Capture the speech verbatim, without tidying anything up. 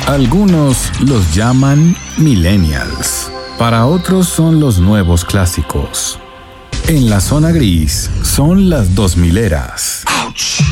Algunos los llaman millennials. Para otros son los nuevos clásicos. En la zona gris son las dos mileras.